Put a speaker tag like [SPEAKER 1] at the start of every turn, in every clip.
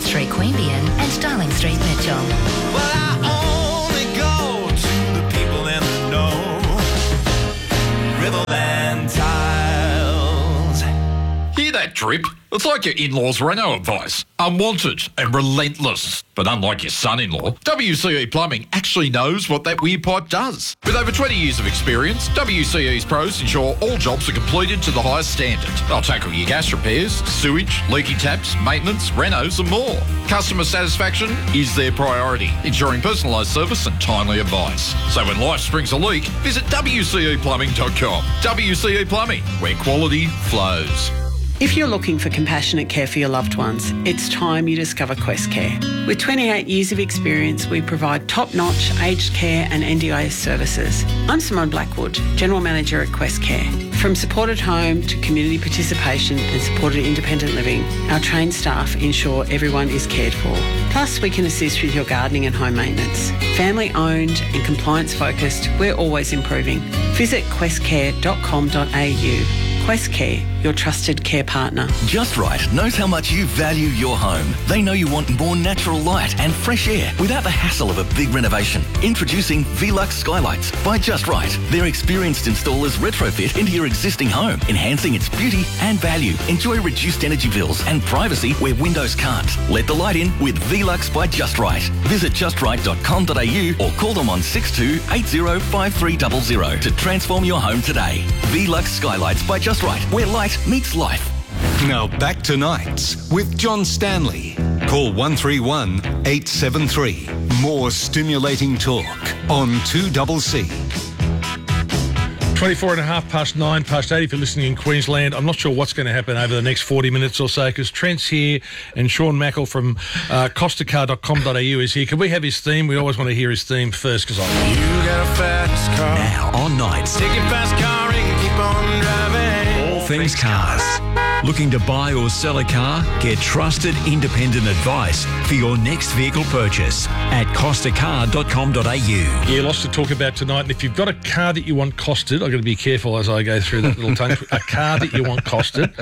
[SPEAKER 1] Street, Queanbeyan and Darling Street, Mitchell.
[SPEAKER 2] Well, I only go to the people in the know. Riverland Tiles.
[SPEAKER 3] Hear that drip? It's like your in-laws' Renault advice. Unwanted and relentless. But unlike your son-in-law, WCE Plumbing actually knows what that weird pipe does. With over 20 years of experience, WCE's pros ensure all jobs are completed to the highest standard. They'll tackle your gas repairs, sewage, leaky taps, maintenance, renos and more. Customer satisfaction is their priority, ensuring personalised service and timely advice. So when life springs a leak, visit WCEplumbing.com. WCE Plumbing, where quality flows.
[SPEAKER 4] If you're looking for compassionate care for your loved ones, it's time you discover Quest Care. With 28 years of experience, we provide top-notch aged care and NDIS services. I'm Simone Blackwood, General Manager at Quest Care. From supported home to community participation and supported independent living, our trained staff ensure everyone is cared for. Plus, we can assist with your gardening and home maintenance. Family-owned and compliance-focused, we're always improving. Visit questcare.com.au. Quest Care, your trusted care partner.
[SPEAKER 5] Just Right knows how much you value your home. They know you want more natural light and fresh air without the hassle of a big renovation. Introducing Velux Skylights by Just Right. Their experienced installers retrofit into your existing home, enhancing its beauty and value. Enjoy reduced energy bills and privacy where windows can't. Let the light in with Velux by Just Right. Visit justright.com.au or call them on 62805300 to transform your home today. Velux Skylights by Just Right, where light meets life.
[SPEAKER 6] Now back to Nights with John Stanley. Call 131 873. More stimulating talk on 2CC.
[SPEAKER 7] 24 and a half past 9, past 8 if you're listening in Queensland. I'm not sure what's going to happen over the next 40 minutes or so because Trent's here and Sean Mackle from costacar.com.au is here. Can we have his theme? We always want to hear his theme first because
[SPEAKER 2] You got a fast car.
[SPEAKER 8] Now on Nights.
[SPEAKER 2] Take your fast car and keep on driving.
[SPEAKER 8] All things cars. Looking to buy or sell a car? Get trusted independent advice for your next vehicle purchase at costacar.com.au.
[SPEAKER 7] Yeah, lots to talk about tonight. And if you've got a car that you want costed, I've got to be careful as I go through that little tongue. A car that you want costed.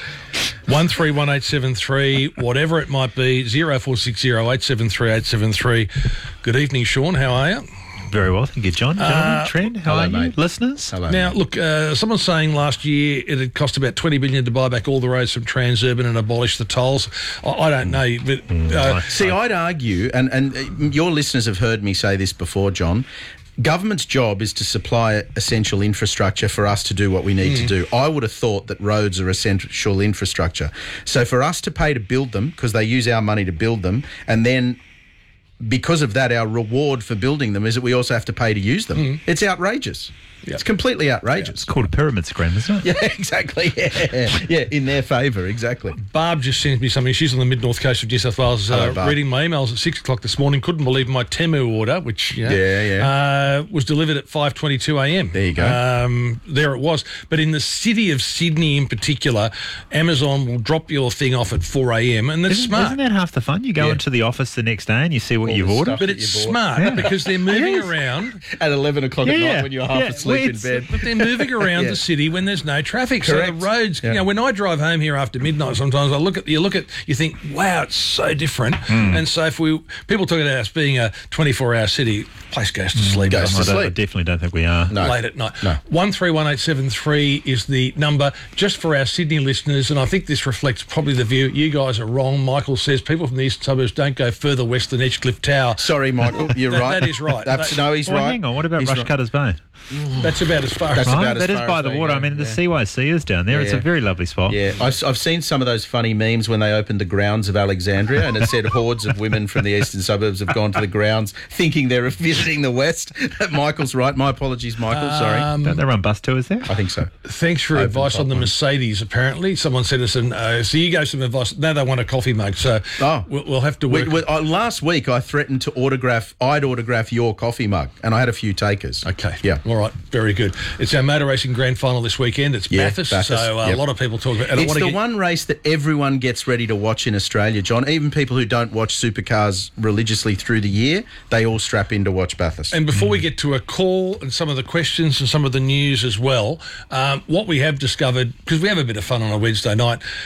[SPEAKER 7] 131873, whatever it might be, 0460 873 873. Good evening, Sean. How are you?
[SPEAKER 9] Very well, thank you, John. Gentlemen, Trent, how are you, listeners?
[SPEAKER 7] Hello. Now, look, someone's saying last year it had cost about $20 billion to buy back all the roads from Transurban and abolish the tolls. I don't know. But,
[SPEAKER 10] see, I'd argue, and your listeners have heard me say this before, John, government's job is to supply essential infrastructure for us to do what we need to do. I would have thought that roads are essential infrastructure. So for us to pay to build them, because they use our money to build them, and then because of that, our reward for building them is that we also have to pay to use them. It's outrageous. Yep. It's completely outrageous.
[SPEAKER 9] It's called a pyramid scheme, isn't it?
[SPEAKER 10] Yeah, exactly. Yeah, in their favour, exactly.
[SPEAKER 7] Barb just sends me something. She's on the mid-north coast of New South Wales.
[SPEAKER 10] Hello,
[SPEAKER 7] reading my emails at 6 o'clock this morning. Couldn't believe my Temu order, which was delivered at 5:22 a.m.
[SPEAKER 10] There you go.
[SPEAKER 7] There it was. But in the city of Sydney in particular, Amazon will drop your thing off at 4 a.m. and that's smart.
[SPEAKER 9] Isn't that half the fun? You go into the office the next day and you see what you've ordered.
[SPEAKER 7] But it's smart because they're moving around.
[SPEAKER 10] At 11 o'clock at night when you're half asleep in bed.
[SPEAKER 7] But they're moving around the city when there's no traffic.
[SPEAKER 10] Correct.
[SPEAKER 7] So the roads, you know, when I drive home here after midnight, sometimes you think, wow, it's so different. And so if people talk about us being a 24-hour city, place goes to sleep.
[SPEAKER 9] I definitely don't think we are.
[SPEAKER 7] Late at night. 131873 is the number just for our Sydney listeners, and I think this reflects probably the view. You guys are wrong. Michael says people from the eastern suburbs don't go further west than Edgecliff Tower.
[SPEAKER 10] Sorry, Michael, you're right.
[SPEAKER 7] That is right.
[SPEAKER 10] He's right.
[SPEAKER 9] Hang on, what about Rushcutters Bay?
[SPEAKER 7] That's about as far as
[SPEAKER 9] that is by the water. I mean, the CYC is down there. It's a very lovely spot.
[SPEAKER 10] Yeah, I've seen some of those funny memes when they opened the grounds of Alexandria and it said hordes of women from the eastern suburbs have gone to the grounds thinking they're visiting the west. Michael's right. My apologies, Michael. Sorry.
[SPEAKER 9] Don't they run bus tours there?
[SPEAKER 10] I think so.
[SPEAKER 7] Thanks for your advice on the Mercedes, apparently. Someone sent us so you gave some advice. Now they want a coffee mug, so we'll have to work.
[SPEAKER 10] Last week I threatened to I'd autograph your coffee mug, and I had a few takers.
[SPEAKER 7] Okay.
[SPEAKER 10] Yeah.
[SPEAKER 7] All right. Very good. It's our motor racing grand final this weekend. It's Bathurst, so a lot of people talk about it.
[SPEAKER 10] It's the one race that everyone gets ready to watch in Australia, John. Even people who don't watch supercars religiously through the year, they all strap in to watch Bathurst.
[SPEAKER 7] And before we get to a call and some of the questions and some of the news as well, what we have discovered, because we have a bit of fun on a Wednesday night,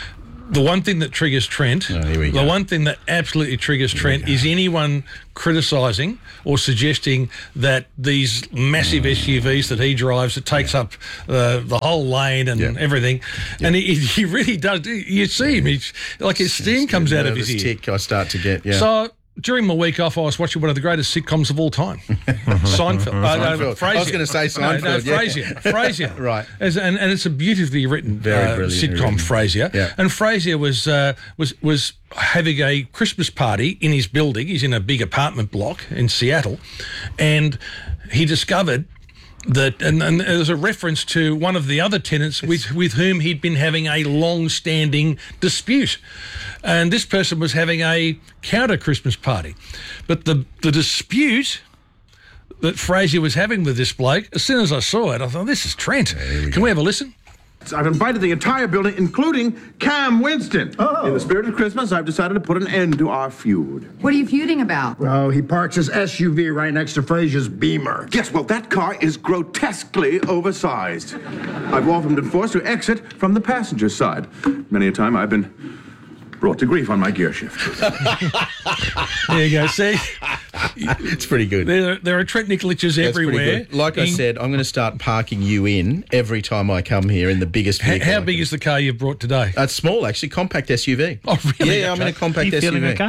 [SPEAKER 7] The one thing that triggers Trent, the one thing that absolutely triggers Trent is anyone criticising or suggesting that these massive SUVs that he drives, it takes up the whole lane and everything. And he really does. You see him, his steam comes out of his ear.
[SPEAKER 10] Tick I start to get,
[SPEAKER 7] So during my week off, I was watching one of the greatest sitcoms of all time, Seinfeld.
[SPEAKER 10] Seinfeld.
[SPEAKER 7] Frasier.
[SPEAKER 10] I was going to say Seinfeld.
[SPEAKER 7] No, Frasier.
[SPEAKER 10] Right.
[SPEAKER 7] And it's a beautifully written sitcom, Frasier.
[SPEAKER 10] Yeah.
[SPEAKER 7] And Frasier was having a Christmas party in his building. He's in a big apartment block in Seattle, and he discovered that, and there's a reference to one of the other tenants with whom he'd been having a long-standing dispute. And this person was having a counter Christmas party. But the dispute that Frasier was having with this bloke, as soon as I saw it, I thought, this is Trent. Can we have a listen?
[SPEAKER 11] I've invited the entire building, including Cam Winston. Oh. In the spirit of Christmas, I've decided to put an end to our feud.
[SPEAKER 12] What are you feuding about?
[SPEAKER 11] Well, he parks his SUV right next to Frasier's Beamer. Yes, well, that car is grotesquely oversized. I've often been forced to exit from the passenger side. Many a time I've been brought to grief on my gear shift.
[SPEAKER 7] There you go. See?
[SPEAKER 10] It's pretty good.
[SPEAKER 7] There are Trent Nikoliches everywhere.
[SPEAKER 10] Like I said, I'm going to start parking you in every time I come here in the biggest vehicle.
[SPEAKER 7] How big is the car you've brought today?
[SPEAKER 10] It's small, actually. Compact SUV.
[SPEAKER 7] Oh, really?
[SPEAKER 10] Yeah, I'm in a compact SUV.
[SPEAKER 9] You feeling okay?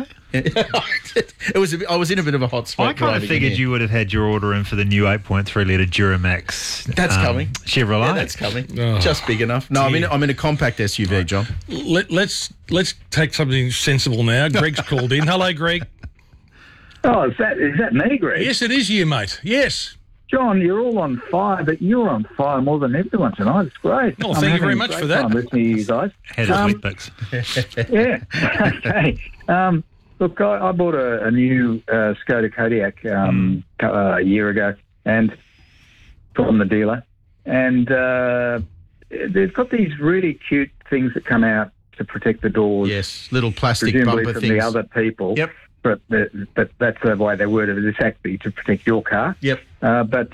[SPEAKER 10] I was in a bit of a hot spot.
[SPEAKER 9] I kind of figured you would have had your order in for the new 8.3 litre Duramax.
[SPEAKER 10] That's coming.
[SPEAKER 9] Chevrolet.
[SPEAKER 10] Yeah, that's coming. Just big enough. No, I'm in a compact SUV, John.
[SPEAKER 7] Let's take something sensible now. Greg's called in. Hello, Greg.
[SPEAKER 13] Oh, is that me, Greg?
[SPEAKER 7] Yes, it is you, mate. Yes.
[SPEAKER 13] John, you're all on fire, but you're on fire more than everyone tonight. It's great.
[SPEAKER 7] Oh, thank you very much for that.
[SPEAKER 13] I'm listening to you guys.
[SPEAKER 9] Head of Fleetpix.
[SPEAKER 13] Yeah. Okay. Look, I bought a new Skoda Kodiaq a year ago, and from the dealer, and they've got these really cute things that come out to protect the doors.
[SPEAKER 10] Yes, little plastic
[SPEAKER 13] presumably
[SPEAKER 10] bumper
[SPEAKER 13] from
[SPEAKER 10] things.
[SPEAKER 13] the other people.
[SPEAKER 10] Yep.
[SPEAKER 13] But that's the way they worded it. It's actually to protect your car.
[SPEAKER 10] Yep.
[SPEAKER 13] But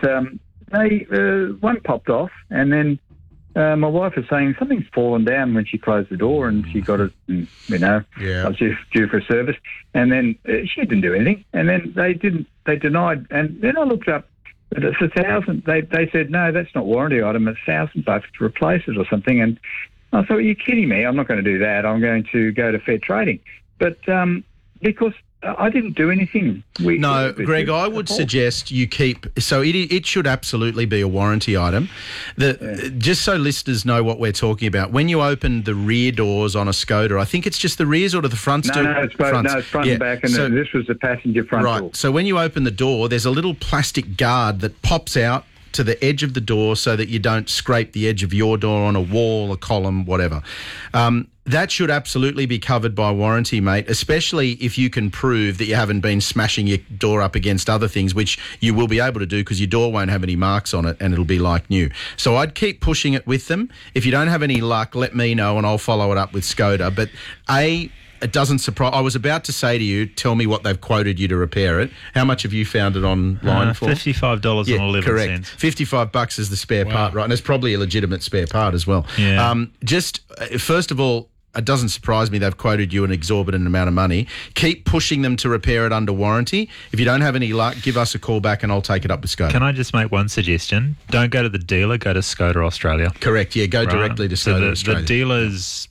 [SPEAKER 13] one popped off, and then my wife was saying something's fallen down when she closed the door, and she got it. I was just due for a service, and then she didn't do anything, and then they denied, and then I looked up. It's $1,000. They said no, that's not warranty item. It's $1,000 to replace it or something. And I thought, are you kidding me? I'm not going to do that. I'm going to go to fair trading. But because I didn't do anything.
[SPEAKER 10] Greg, I would suggest you keep... So it should absolutely be a warranty item. Just so listeners know what we're talking about, when you open the rear doors on a Skoda, I think it's just the rears or the fronts?
[SPEAKER 13] No, it's front and back, and this was the passenger front door.
[SPEAKER 10] Right, so when you open the door, there's a little plastic guard that pops out to the edge of the door so that you don't scrape the edge of your door on a wall, a column, whatever. That should absolutely be covered by warranty, mate, especially if you can prove that you haven't been smashing your door up against other things, which you will be able to do because your door won't have any marks on it and it'll be like new. So I'd keep pushing it with them. If you don't have any luck, let me know and I'll follow it up with Skoda. But it doesn't surprise... I was about to say to you, tell me what they've quoted you to repair it. How much have you found it online for?
[SPEAKER 9] $55.11.
[SPEAKER 10] Correct. $55 is the spare part, right? And it's probably a legitimate spare part as well.
[SPEAKER 9] Yeah.
[SPEAKER 10] First of all, it doesn't surprise me they've quoted you an exorbitant amount of money. Keep pushing them to repair it under warranty. If you don't have any luck, give us a call back and I'll take it up with Skoda.
[SPEAKER 9] Can I just make one suggestion? Don't go to the dealer, go to Skoda Australia.
[SPEAKER 10] Correct, yeah, go directly to Skoda Australia.
[SPEAKER 9] The dealer's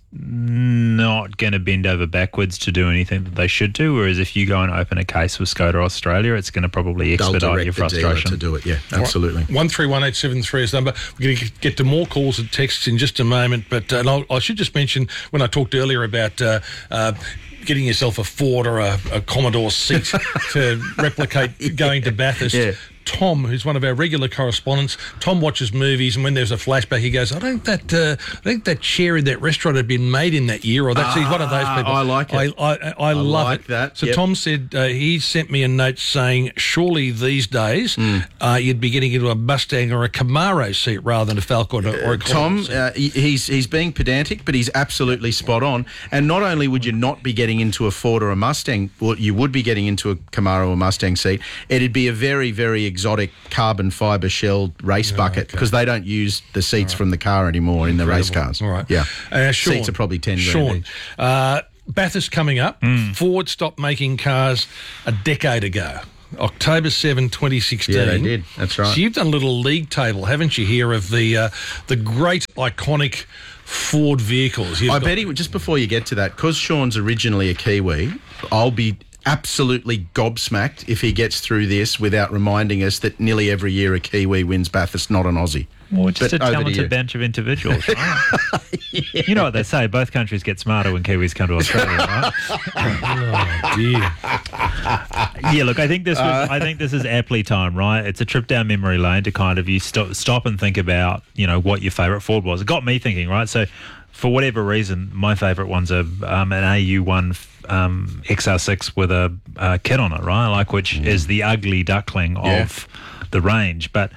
[SPEAKER 9] not going to bend over backwards to do anything that they should do, whereas if you go and open a case with Skoda Australia, it's going to probably expedite your frustration.
[SPEAKER 10] They'll direct the dealer to do it, yeah, absolutely.
[SPEAKER 7] 131873 is the number. We're going to get to more calls and texts in just a moment, but I should just mention when I talked earlier about getting yourself a Ford or a Commodore seat to replicate going to Bathurst. Yeah. Tom, who's one of our regular correspondents, Tom watches movies, and when there's a flashback, he goes, I think that chair in that restaurant had been made in that year, or that's he's one of those people.
[SPEAKER 10] I like it.
[SPEAKER 7] I love
[SPEAKER 10] like
[SPEAKER 7] it.
[SPEAKER 10] That.
[SPEAKER 7] So Tom said he sent me a note saying, surely these days you'd be getting into a Mustang or a Camaro seat rather than a Falcon or a
[SPEAKER 10] Tom, he's being pedantic, but he's absolutely spot on. And not only would you not be getting into a Ford or a Mustang, well, you would be getting into a Camaro or Mustang seat, it'd be a very, very exotic carbon fibre shelled race bucket because they don't use the seats from the car anymore in the race cars.
[SPEAKER 7] All right.
[SPEAKER 10] Yeah.
[SPEAKER 7] Sean,
[SPEAKER 10] Seats are probably 10 grand
[SPEAKER 7] Sean,
[SPEAKER 10] each.
[SPEAKER 7] Bathurst coming up. Ford stopped making cars a decade ago. October 7, 2016.
[SPEAKER 10] Yeah, they did. That's right.
[SPEAKER 7] So you've done a little league table, haven't you, here of the great iconic Ford vehicles.
[SPEAKER 10] I bet just before you get to that, because Sean's originally a Kiwi, I'll be absolutely gobsmacked if he gets through this without reminding us that nearly every year a Kiwi wins Bathurst, not an Aussie.
[SPEAKER 9] Well, just
[SPEAKER 10] But
[SPEAKER 9] a
[SPEAKER 10] over to you.
[SPEAKER 9] talented bunch of individuals, right? You know what they say, both countries get smarter when Kiwis come to Australia, right?
[SPEAKER 7] Oh, dear.
[SPEAKER 9] Yeah, look, I think this is aptly timed, right? It's a trip down memory lane to kind of you stop and think about, what your favourite Ford was. It got me thinking, right? So for whatever reason, my favourite one's an AU1 XR6 with a kit on it, right? Like, which is the ugly duckling of the range. But,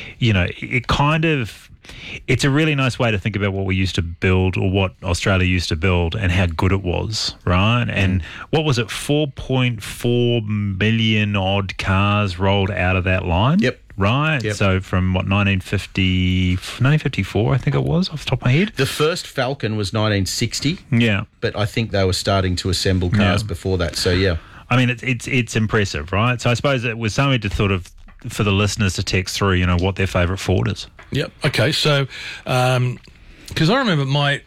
[SPEAKER 9] it's a really nice way to think about what we used to build or what Australia used to build and how good it was, right? And what was it, 4.4 million odd cars rolled out of that line?
[SPEAKER 10] Yep.
[SPEAKER 9] Right?
[SPEAKER 10] Yep.
[SPEAKER 9] So from 1954, I think it was, off the top of my head.
[SPEAKER 10] The first Falcon was 1960.
[SPEAKER 9] Yeah.
[SPEAKER 10] But I think they were starting to assemble cars before that. So, yeah.
[SPEAKER 9] I mean, it's impressive, right? So I suppose it was something to sort of, for the listeners to text through, what their favourite Ford is.
[SPEAKER 7] Yep. Okay. So, because I remember my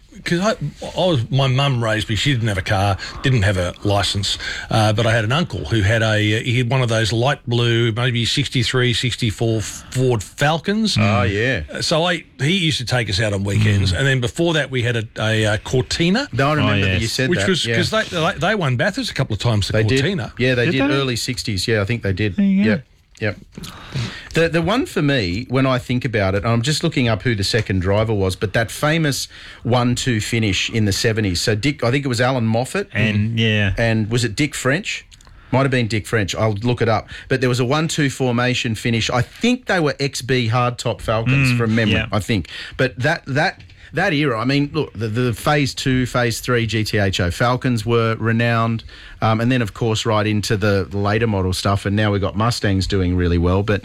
[SPEAKER 7] mum raised me. She didn't have a car, didn't have a license, but I had an uncle who had he had one of those light blue, maybe 63, 64 Ford Falcons.
[SPEAKER 10] Oh, yeah.
[SPEAKER 7] So he used to take us out on weekends, and then before that we had a Cortina.
[SPEAKER 10] No, I remember that you said
[SPEAKER 7] which
[SPEAKER 10] that.
[SPEAKER 7] was because they won Bathurst a couple of times.
[SPEAKER 10] They
[SPEAKER 7] Cortina.
[SPEAKER 10] did. Yeah, they did. Early 60s. Yeah, I think they did. Yep. Yep. The one for me, when I think about it, I'm just looking up who the second driver was, but that famous 1-2 finish in the 70s. So I think it was Alan Moffat. And was it Dick French? Might have been Dick French. I'll look it up. But there was a 1-2 formation finish. I think they were XB hardtop Falcons from memory, I think. But that era, I mean, look, the Phase 2, Phase 3 GTHO Falcons were renowned. And then, of course, right into the later model stuff. And now we've got Mustangs doing really well. But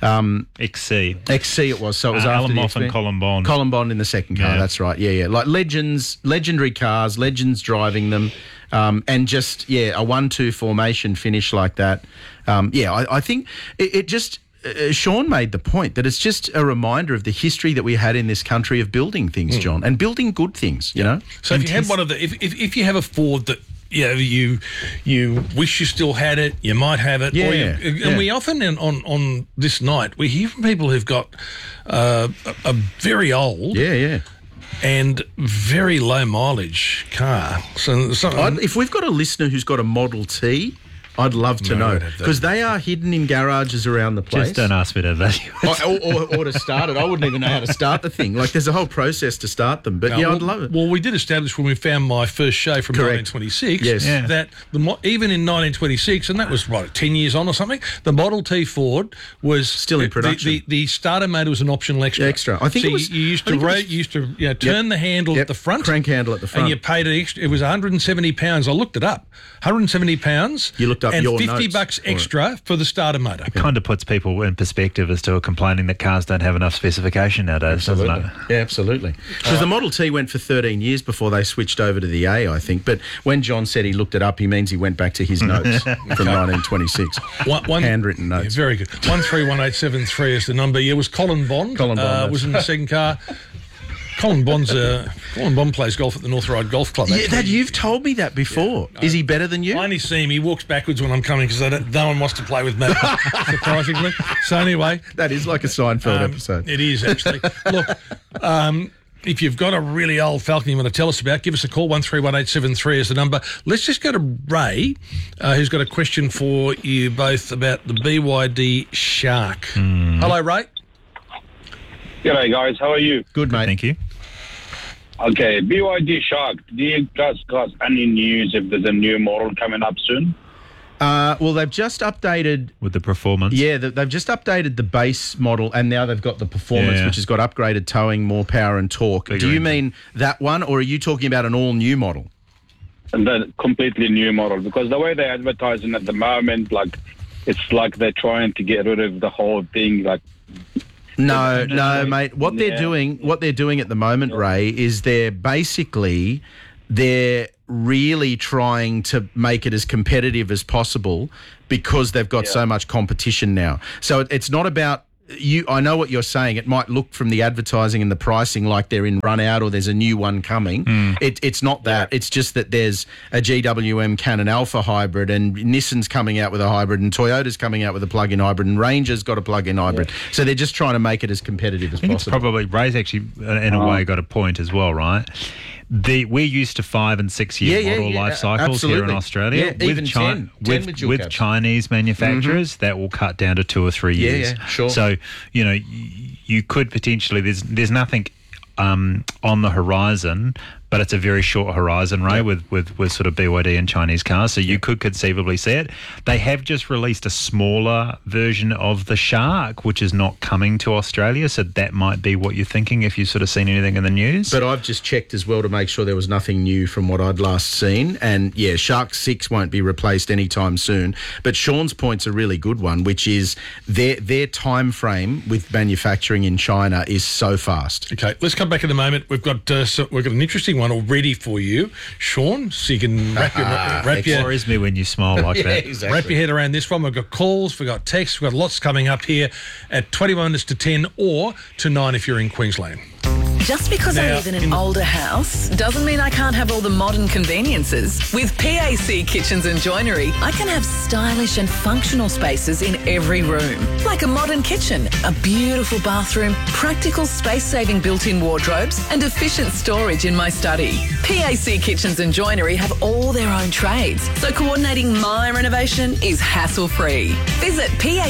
[SPEAKER 9] XC
[SPEAKER 10] it was. So it was
[SPEAKER 9] Alan
[SPEAKER 10] after
[SPEAKER 9] Moffat and Colin Bond.
[SPEAKER 10] Colin Bond in the second car, that's right. Yeah. Like legendary cars, legends driving them. And just, a 1-2 formation finish like that. I think it just... Sean made the point that it's just a reminder of the history that we had in this country of building things, John, and building good things,
[SPEAKER 7] So if you had one of the, if you have a Ford that you wish you still had it, you might have it. And we often on this night we hear from people who've got a very old, and very low mileage car. So
[SPEAKER 10] if we've got a listener who's got a Model T, I'd love to know, because they are hidden in garages around the place.
[SPEAKER 9] Just don't ask me to value it.
[SPEAKER 10] or to start it. I wouldn't even know how to start the thing. Like, there's a whole process to start them. But, I'd love it.
[SPEAKER 7] Well, we did establish when we found my first show from 1926 that even in 1926, and that was, 10 years on or something, the Model T Ford was...
[SPEAKER 10] Still in production.
[SPEAKER 7] The starter motor was an optional extra.
[SPEAKER 10] I think
[SPEAKER 7] so
[SPEAKER 10] it was...
[SPEAKER 7] You used to turn the handle at the front.
[SPEAKER 10] Crank handle at the front.
[SPEAKER 7] And you paid an extra... It was £170. I looked it up. £170.
[SPEAKER 10] You looked up
[SPEAKER 7] and
[SPEAKER 10] your
[SPEAKER 7] $50
[SPEAKER 10] notes
[SPEAKER 7] extra for the starter motor.
[SPEAKER 9] It kind of puts people in perspective as to complaining that cars don't have enough specification nowadays, doesn't it?
[SPEAKER 10] Yeah, absolutely. Because the Model T went for 13 years before they switched over to the A, I think. But when John said he looked it up, he means he went back to his notes from 1926. Handwritten notes.
[SPEAKER 7] Yeah, very good. 131873 is the number. Yeah, it was Colin Bond. Was in the second car. Colin Bond plays golf at the North Ryde Golf Club.
[SPEAKER 10] Yeah, you've told me that before. Is he better than you?
[SPEAKER 7] I only see him. He walks backwards when I'm coming because no one wants to play with me, surprisingly. So anyway.
[SPEAKER 10] That is like a Seinfeld episode.
[SPEAKER 7] It is, actually. Look, if you've got a really old Falcon you want to tell us about, give us a call. 131873 is the number. Let's just go to Ray, who's got a question for you both about the BYD Shark. Hello, Ray.
[SPEAKER 12] G'day, guys. How are you?
[SPEAKER 10] Good, mate.
[SPEAKER 9] Thank you.
[SPEAKER 12] Okay, BYD Shark. Do you guys got any news if there's a new model coming up soon?
[SPEAKER 10] Well, they've just updated...
[SPEAKER 9] With the performance?
[SPEAKER 10] Yeah, they've just updated the base model, and now they've got the performance, which has got upgraded towing, more power and torque. Do you mean that one, or are you talking about an all-new model?
[SPEAKER 12] The completely new model, because the way they're advertising at the moment, like it's like they're trying to get rid of the whole thing. Like,
[SPEAKER 10] no, mate. What they're doing at the moment, Ray, is they're really trying to make it as competitive as possible because they've got so much competition now. So it's not about you. I know what you're saying. It might look from the advertising and the pricing like they're in run out or there's a new one coming. It's not that. It's just that there's a GWM Canon Alpha hybrid and Nissan's coming out with a hybrid and Toyota's coming out with a plug-in hybrid and Ranger's got a plug-in hybrid. So they're just trying to make it as competitive as possible.
[SPEAKER 9] It's probably, Ray's actually, in a way, got a point as well, right? We're used to 5 and 6 year model life cycles here in Australia.
[SPEAKER 10] Yeah, even 10
[SPEAKER 9] with Chinese manufacturers, that will cut down to 2 or 3 years.
[SPEAKER 10] Yeah, sure.
[SPEAKER 9] So, you could potentially, there's nothing on the horizon, but it's a very short horizon, Ray, with sort of BYD and Chinese cars. So you could conceivably see it. They have just released a smaller version of the Shark, which is not coming to Australia. So that might be what you're thinking if you've sort of seen anything in the news.
[SPEAKER 10] But I've just checked as well to make sure there was nothing new from what I'd last seen. And yeah, Shark 6 won't be replaced anytime soon. But Sean's point's a really good one, which is their time frame with manufacturing in China is so fast.
[SPEAKER 7] Okay, let's come back in a moment. We've got an interesting one already for you, Sean, so you can wrap your
[SPEAKER 9] worries me when you smile like that.
[SPEAKER 10] Exactly.
[SPEAKER 7] Wrap your head around this one. We've got calls, we've got texts, we've got lots coming up here at 21 minutes to 10 or to 9 if you're in Queensland.
[SPEAKER 14] Just because I live in an older house doesn't mean I can't have all the modern conveniences. With PAC Kitchens and Joinery, I can have stylish and functional spaces in every room. Like a modern kitchen, a beautiful bathroom, practical space-saving built-in wardrobes and efficient storage in my study. PAC Kitchens and Joinery have all their own trades, so coordinating my renovation is hassle-free. Visit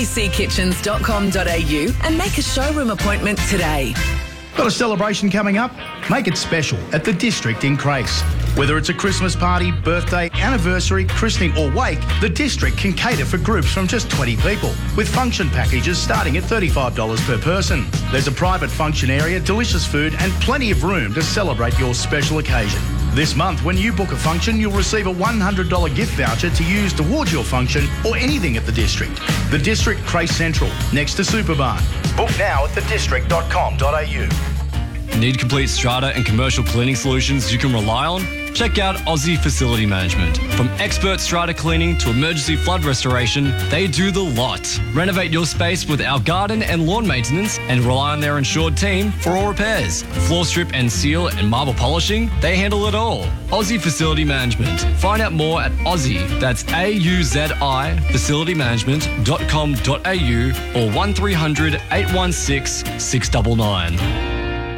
[SPEAKER 14] packitchens.com.au and make a showroom appointment today.
[SPEAKER 15] Got a celebration coming up? Make it special at the District in Crace. Whether it's a Christmas party, birthday, anniversary, christening or wake, the District can cater for groups from just 20 people, with function packages starting at $35 per person. There's a private function area, delicious food and plenty of room to celebrate your special occasion. This month, when you book a function, you'll receive a $100 gift voucher to use towards your function or anything at the District. The District Crace Central, next to Superbarn. Book now at thedistrict.com.au.
[SPEAKER 16] Need complete strata and commercial cleaning solutions you can rely on? Check out Aussie Facility Management. From expert strata cleaning to emergency flood restoration, they do the lot. Renovate your space with our garden and lawn maintenance and rely on their insured team for all repairs. Floor strip and seal and marble polishing, they handle it all. Aussie Facility Management. Find out more at Aussie, that's AUZI, facilitymanagement.com.au or 1300 816 699.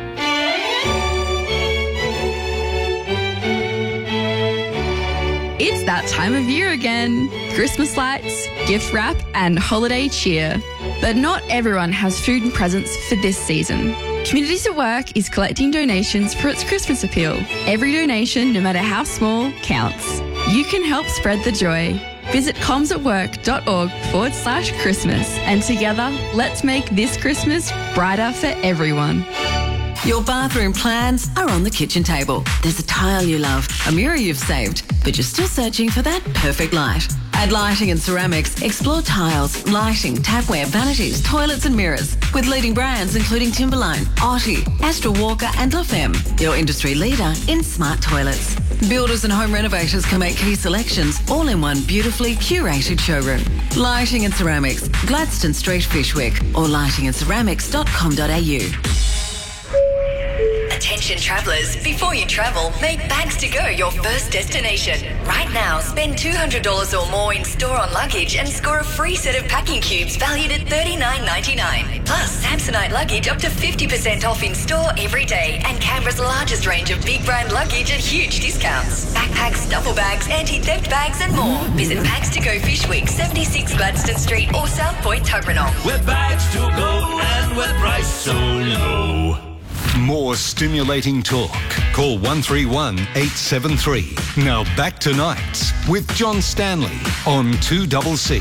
[SPEAKER 17] It's that time of year again. Christmas lights, gift wrap, and holiday cheer. But not everyone has food and presents for this season. Communities at Work is collecting donations for its Christmas appeal. Every donation, no matter how small, counts. You can help spread the joy. Visit comsatwork.org/Christmas and together, let's make this Christmas brighter for everyone.
[SPEAKER 14] Your bathroom plans are on the kitchen table. There's a tile you love, a mirror you've saved, but you're still searching for that perfect light. At Lighting and Ceramics, explore tiles, lighting, tapware, vanities, toilets and mirrors with leading brands including Timberline, Otti, Astra Walker and La Femme, your industry leader in smart toilets. Builders and home renovators can make key selections all in one beautifully curated showroom. Lighting and Ceramics, Gladstone Street, Fishwick or lightingandceramics.com.au.
[SPEAKER 1] Attention travellers, before you travel, make Bags to Go your first destination. Right now, spend $200 or more in store-on luggage and score a free set of packing cubes valued at $39.99. Plus, Samsonite luggage up to 50% off in store every day and Canberra's largest range of big brand luggage at huge discounts. Backpacks, duffel bags, anti-theft bags and more. Visit Bags to Go Fishwick, 76 Gladstone Street or South Point, Tuggeranong.
[SPEAKER 2] With Bags to Go and with price so low.
[SPEAKER 6] More stimulating talk. Call 131 873. Now back to Nights with John Stanley on 2CC.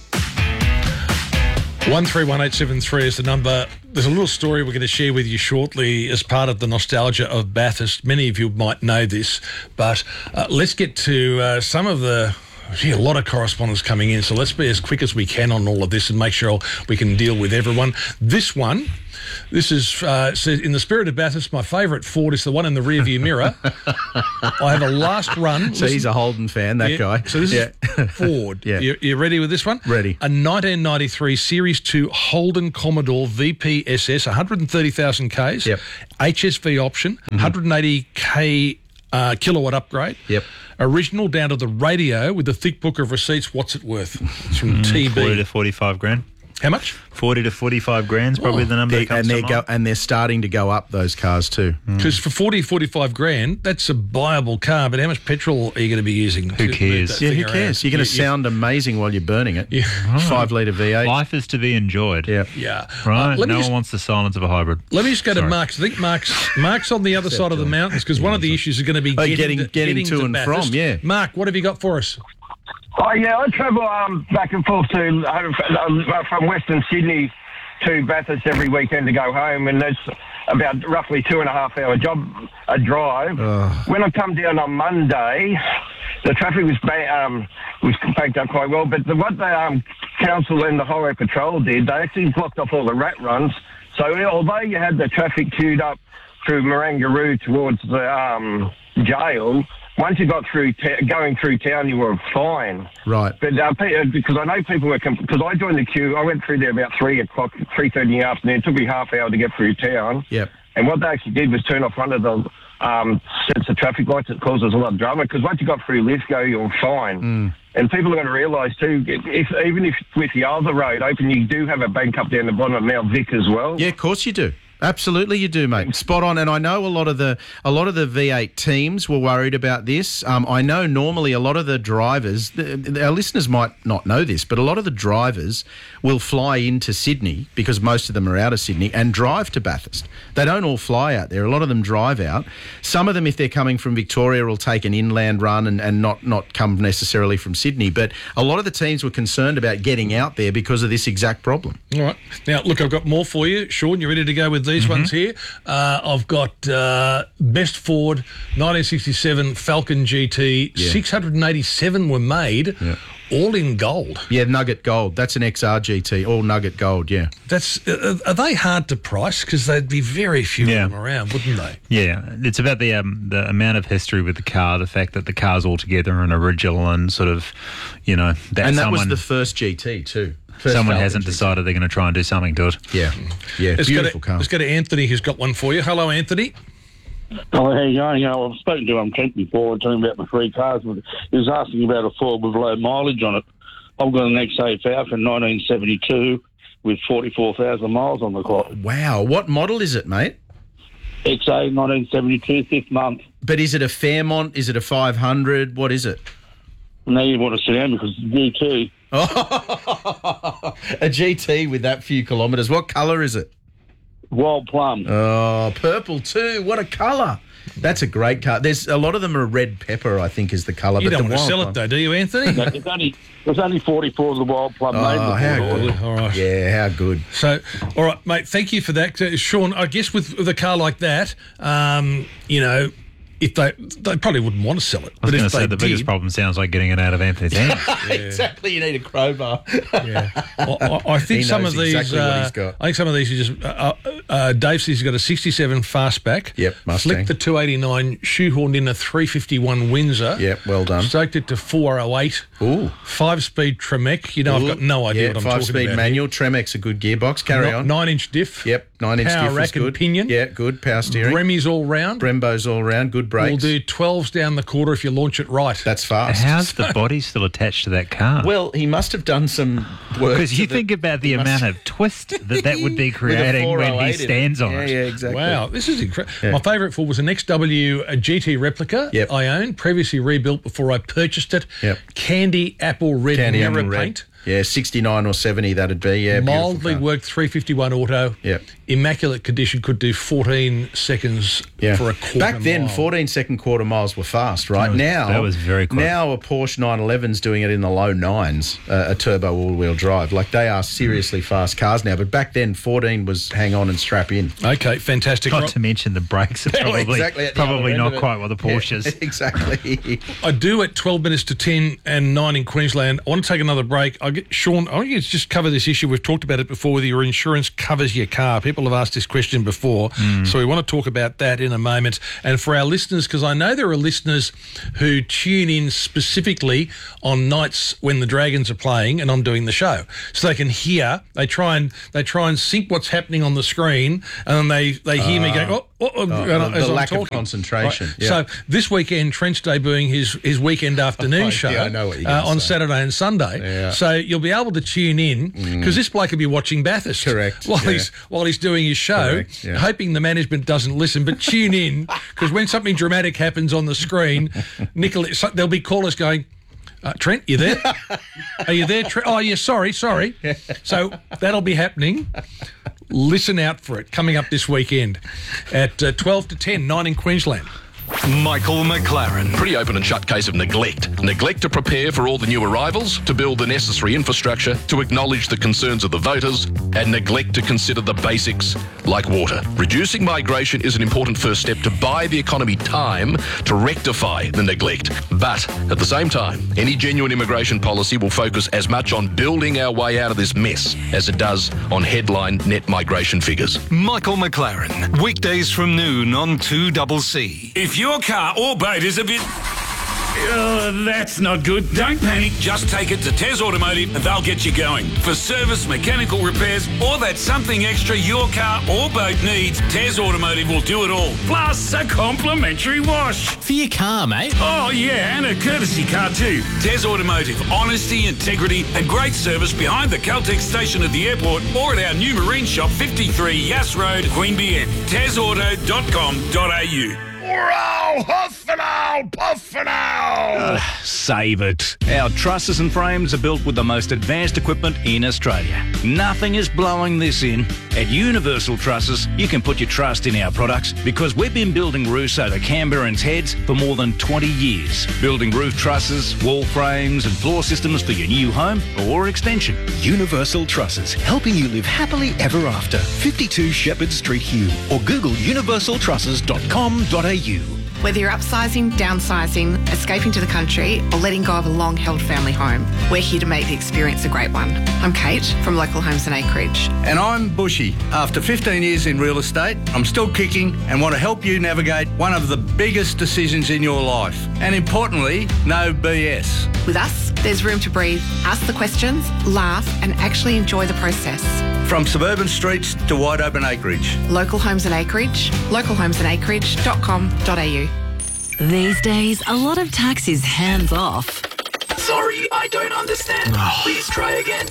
[SPEAKER 7] 131873 is the number. There's a little story we're going to share with you shortly as part of the nostalgia of Bathurst. Many of you might know this, but let's get to some of the Gee, a lot of correspondence coming in, so let's be as quick as we can on all of this and make sure we can deal with everyone. This is says, in the spirit of Bathurst, my favourite Ford is the one in the rearview mirror. I have a last run.
[SPEAKER 10] So he's a Holden fan, that guy.
[SPEAKER 7] So this is Ford.
[SPEAKER 10] Yeah.
[SPEAKER 7] You ready with this one?
[SPEAKER 10] Ready.
[SPEAKER 7] A 1993 Series 2 Holden Commodore VPSS, 130,000 Ks.
[SPEAKER 10] Yep.
[SPEAKER 7] HSV option, 180K kilowatt upgrade.
[SPEAKER 10] Yep.
[SPEAKER 7] Original down to the radio with the thick book of receipts. What's it worth? It's from TB.
[SPEAKER 9] 40 to 45 grand.
[SPEAKER 7] How much?
[SPEAKER 9] 40 to 45 grand is probably the number that comes to mind.
[SPEAKER 10] And they're starting to go up, those cars too.
[SPEAKER 7] Because for 40, 45 grand, that's a buyable car, but how much petrol are you going to be using?
[SPEAKER 9] Who cares?
[SPEAKER 10] Yeah, who cares? You're going to sound amazing while you're burning it.
[SPEAKER 7] Yeah.
[SPEAKER 10] 5 litre V8.
[SPEAKER 9] Life is to be enjoyed.
[SPEAKER 10] Yeah.
[SPEAKER 7] Yeah.
[SPEAKER 9] Right? No one wants the silence of a hybrid.
[SPEAKER 7] Let me just go to Mark's. I think Mark's on the other side of the mountains, because one of the issues is going to be getting to and
[SPEAKER 10] from, yeah.
[SPEAKER 7] Mark, what have you got for us?
[SPEAKER 18] Oh, yeah, I travel back and forth from Western Sydney to Bathurst every weekend to go home, and it's about roughly 2.5 hour drive. When I come down on Monday, the traffic was backed up quite well, but what the council and the Highway Patrol did, they actually blocked off all the rat runs. So although you had the traffic queued up through Marangaroo towards the jail, once you got through going through town, you were fine.
[SPEAKER 10] Right.
[SPEAKER 18] But because I know people were, because I joined the queue, I went through there about 3:30 in the afternoon. It took me half hour to get through town.
[SPEAKER 10] Yep.
[SPEAKER 18] And what they actually did was turn off one of the sets of traffic lights that causes a lot of drama, because once you got through Lithgow, you're fine. And people are going to realise too, even if with the other road open, you do have a bank up down the bottom of Mount Vic as well.
[SPEAKER 10] Yeah, of course you do. Absolutely, you do, mate. Spot on. And I know a lot of the V8 teams were worried about this. I know normally a lot of the drivers, our listeners might not know this, but a lot of the drivers will fly into Sydney, because most of them are out of Sydney, and drive to Bathurst. They don't all fly out there. A lot of them drive out. Some of them, if they're coming from Victoria, will take an inland run and not come necessarily from Sydney. But a lot of the teams were concerned about getting out there because of this exact problem.
[SPEAKER 7] All right. Now, look, I've got more for you. Sean, you ready to go with these ones here? I've got Best Ford 1967 Falcon GT. 687 were made, all in gold.
[SPEAKER 10] Yeah, nugget gold. That's an XR GT, all nugget gold. Yeah.
[SPEAKER 7] That's are they hard to price? Because there'd be very few of them around, wouldn't they?
[SPEAKER 9] Yeah, it's about the amount of history with the car, the fact that the car's altogether an original, and sort of,
[SPEAKER 10] that was the first GT too.
[SPEAKER 9] Someone hasn't decided they're going to try and do something to it.
[SPEAKER 10] Yeah, beautiful car.
[SPEAKER 7] Let's go to Anthony, who's got one for you. Hello, Anthony.
[SPEAKER 19] Oh, how you going? I've spoken to Trent before, talking about the three cars. But he was asking about a Ford with low mileage on it. I've got an XA Falcon 1972 with 44,000 miles on the clock.
[SPEAKER 10] Wow, what model is it, mate?
[SPEAKER 19] XA 1972, 5th month.
[SPEAKER 10] But is it a Fairmont? Is it a 500? What is it?
[SPEAKER 19] Now you want to sit down because it's GT.
[SPEAKER 10] A GT with that few kilometres. What colour is it?
[SPEAKER 19] Wild plum.
[SPEAKER 10] Oh, purple too. What a colour. That's a great car. There's a lot of them are red pepper, I think, is the colour.
[SPEAKER 7] You don't want to sell it though, do you, Anthony?
[SPEAKER 19] There's only 44 of the wild plum made.
[SPEAKER 10] Oh, how good.
[SPEAKER 7] All right.
[SPEAKER 10] Yeah, how good.
[SPEAKER 7] So, all right, mate, thank you for that. Sean, I guess with a car like that, if they probably wouldn't want to sell it.
[SPEAKER 9] I was going to say the biggest problem sounds like getting it out of Anthony's hands.
[SPEAKER 10] Exactly, you need a crowbar.
[SPEAKER 7] I think some of these.
[SPEAKER 10] Exactly what he's got.
[SPEAKER 7] I think some of these are just. Dave says he's got a '67 Fastback.
[SPEAKER 10] Yep, Mustang.
[SPEAKER 7] Flicked the 289, shoehorned in a 351 Windsor.
[SPEAKER 10] Yep, well done.
[SPEAKER 7] Stoked it to 408.
[SPEAKER 10] Ooh.
[SPEAKER 7] 5-speed Tremec. I've got no idea what I'm talking about.
[SPEAKER 10] 5-speed manual. Tremec's a good gearbox. Carry on.
[SPEAKER 7] 9-inch diff.
[SPEAKER 10] Yep, 9-inch
[SPEAKER 7] power
[SPEAKER 10] diff
[SPEAKER 7] rack
[SPEAKER 10] is good.
[SPEAKER 7] and pinion.
[SPEAKER 10] Yeah, good. Power steering.
[SPEAKER 7] Brembo's all round.
[SPEAKER 10] Brembo's all round. Good brakes.
[SPEAKER 7] We'll do 12s down the quarter if you launch it right.
[SPEAKER 10] That's fast.
[SPEAKER 9] How's the body still attached to that car?
[SPEAKER 10] Well, he must have done some work.
[SPEAKER 9] Because you think about the amount of twist that would be creating when he stands on it.
[SPEAKER 10] Yeah, exactly.
[SPEAKER 7] Wow, this is incredible. Yeah. My favourite Ford was an XW GT replica I owned, previously rebuilt before I purchased it.
[SPEAKER 10] Yep.
[SPEAKER 7] Candy apple red mirror paint.
[SPEAKER 10] Yeah, 69 or 70, that'd be. Yeah,
[SPEAKER 7] mildly worked 351 auto.
[SPEAKER 10] Yep.
[SPEAKER 7] Immaculate condition, could do 14 seconds for a quarter
[SPEAKER 10] Back then,
[SPEAKER 7] mile.
[SPEAKER 10] 14-second quarter miles were fast, right?
[SPEAKER 9] That was very quick.
[SPEAKER 10] Now a Porsche 911's doing it in the low nines, a turbo all-wheel drive. Like, they are seriously fast cars now. But back then, 14 was hang on and strap in.
[SPEAKER 7] Okay, fantastic.
[SPEAKER 9] Not to mention the brakes are probably not quite what the Porsches.
[SPEAKER 10] Yeah, exactly.
[SPEAKER 7] I do at 12 minutes to 10 and 9 in Queensland. I want to take another break. Sean, I want you to just cover this issue. We've talked about it before, whether your insurance covers your car. People have asked this question before, so we want to talk about that in a moment. And for our listeners, because I know there are listeners who tune in specifically on nights when the Dragons are playing and I'm doing the show, so they can hear. They try and sync what's happening on the screen, and then they hear me going,
[SPEAKER 10] the lack of concentration.
[SPEAKER 7] Right.
[SPEAKER 10] Yeah.
[SPEAKER 7] So this weekend, Trent's debuting his weekend afternoon show
[SPEAKER 10] I know what you're gonna
[SPEAKER 7] on
[SPEAKER 10] say.
[SPEAKER 7] Saturday and Sunday.
[SPEAKER 10] Yeah.
[SPEAKER 7] So you'll be able to tune in because this bloke will be watching Bathurst.
[SPEAKER 10] Correct.
[SPEAKER 7] While he's doing his show,
[SPEAKER 10] Correct, yeah.
[SPEAKER 7] hoping the management doesn't listen, but tune in because when something dramatic happens on the screen, there'll be callers going, Trent, you there? Are you there, Trent? Oh, yeah, sorry. So that'll be happening. Listen out for it coming up this weekend at 12 to 10, 9 in Queensland.
[SPEAKER 20] Michael McLaren. Pretty open and shut case of neglect. Neglect to prepare for all the new arrivals, to build the necessary infrastructure, to acknowledge the concerns of the voters, and neglect to consider the basics like water. Reducing migration is an important first step to buy the economy time to rectify the neglect. But at the same time, any genuine immigration policy will focus as much on building our way out of this mess as it does on headline net migration figures.
[SPEAKER 6] Michael McLaren, weekdays from noon on 2CC.
[SPEAKER 21] If your car or boat is a bit... that's not good. Don't panic. Just take it to Tez Automotive and they'll get you going. For service, mechanical repairs, or that something extra your car or boat needs, Tez Automotive will do it all. Plus a complimentary wash.
[SPEAKER 22] For your car, mate.
[SPEAKER 21] Oh, yeah, and a courtesy car too. Tez Automotive. Honesty, integrity, and great service behind the Caltex station at the airport or at our new marine shop, 53 Yass Road, Queanbeyan. TezAuto.com.au.
[SPEAKER 2] Row, huff and owl, puff and owl.
[SPEAKER 23] Save it. Our trusses and frames are built with the most advanced equipment in Australia. Nothing is blowing this in. At Universal Trusses, you can put your trust in our products because we've been building roofs over Canberrans' heads for more than 20 years. Building roof trusses, wall frames and floor systems for your new home or extension.
[SPEAKER 24] Universal Trusses, helping you live happily ever after. 52 Shepherd Street, Hume, or Google universaltrusses.com.au.
[SPEAKER 25] Whether you're upsizing, downsizing, escaping to the country, or letting go of a long-held family home, we're here to make the experience a great one. I'm Kate from Local Homes and Acreage.
[SPEAKER 26] And I'm Bushy. After 15 years in real estate, I'm still kicking and want to help you navigate one of the biggest decisions in your life. And importantly, no BS.
[SPEAKER 25] With us, there's room to breathe, ask the questions, laugh, and actually enjoy the process.
[SPEAKER 26] From suburban streets to wide open acreage.
[SPEAKER 25] Local Homes and Acreage, localhomesandaCreage.com.au.
[SPEAKER 14] These days, a lot of tax is hands off.
[SPEAKER 2] Sorry, I don't understand. Please try again.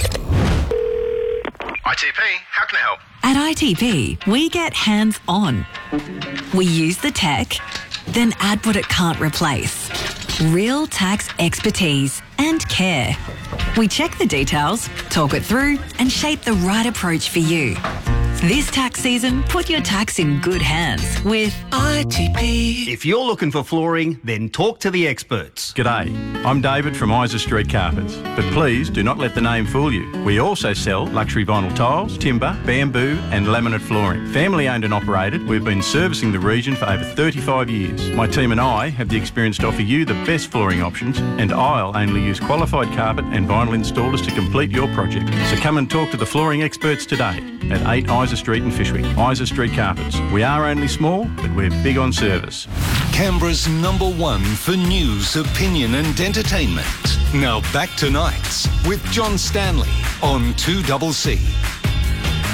[SPEAKER 27] ITP, how can I help?
[SPEAKER 14] At ITP, we get hands on. We use the tech, then add what it can't replace. Real tax expertise and care. We check the details, talk it through, and shape the right approach for you. This tax season, put your tax in good hands with
[SPEAKER 28] ITP. If you're looking for flooring, then talk to the experts.
[SPEAKER 29] G'day, I'm David from Isa Street Carpets, but please do not let the name fool you. We also sell luxury vinyl tiles, timber, bamboo and laminate flooring. Family owned and operated, we've been servicing the region for over 35 years. My team and I have the experience to offer you the best flooring options, and I'll only use qualified carpet and vinyl installers to complete your project. So come and talk to the flooring experts today at 8 Isa Street in Fishwick. Isa Street Carpets. We are only small, but we're big on service.
[SPEAKER 6] Canberra's #1 for news, opinion and entertainment. Now back to Nights with John Stanley on 2CC.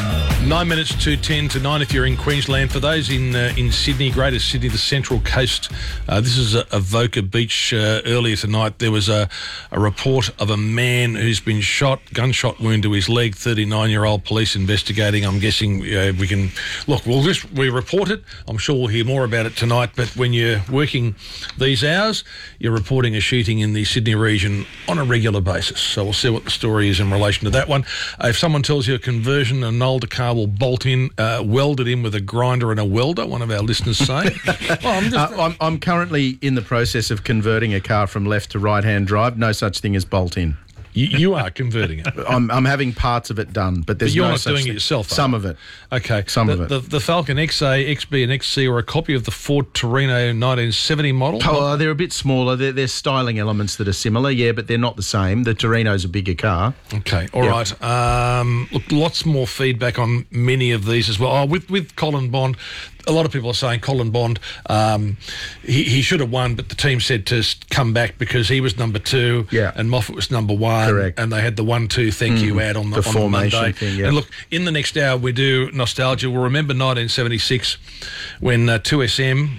[SPEAKER 7] 9 minutes to 10 to 9 if you're in Queensland. For those in Sydney, Greater Sydney, the Central Coast, this is Avoca Beach. Earlier tonight, there was a report of a man who's been shot, gunshot wound to his leg, 39-year-old. Police investigating. I'm guessing we can... Look, we report it. I'm sure we'll hear more about it tonight, but when you're working these hours, you're reporting a shooting in the Sydney region on a regular basis. So we'll see what the story is in relation to that one. If someone tells you a conversion, an older car will bolt in, welded in with a grinder and a welder, one of our listeners saying.
[SPEAKER 10] I'm currently in the process of converting a car from left to right-hand drive. No such thing as bolt in.
[SPEAKER 7] You are converting it.
[SPEAKER 10] I'm having parts of it done, but there's
[SPEAKER 7] you're
[SPEAKER 10] no
[SPEAKER 7] not
[SPEAKER 10] such
[SPEAKER 7] doing
[SPEAKER 10] thing.
[SPEAKER 7] it yourself.
[SPEAKER 10] Some of it.
[SPEAKER 7] Okay.
[SPEAKER 10] Some of it.
[SPEAKER 7] The Falcon XA, XB and XC are a copy of the Ford Torino 1970 model?
[SPEAKER 10] Oh, they're a bit smaller. There's styling elements that are similar, yeah, but they're not the same. The Torino's a bigger car.
[SPEAKER 7] Okay, all right. Look, lots more feedback on many of these as well. Oh, with Colin Bond, a lot of people are saying Colin Bond, he should have won, but the team said to come back because he was number 2 and Moffat was number 1.
[SPEAKER 10] Correct.
[SPEAKER 7] And they had the 1-2 thank you ad on the
[SPEAKER 10] formation
[SPEAKER 7] Monday.
[SPEAKER 10] thing, yeah.
[SPEAKER 7] And look, in the next hour we do nostalgia. We'll remember 1976 when 2SM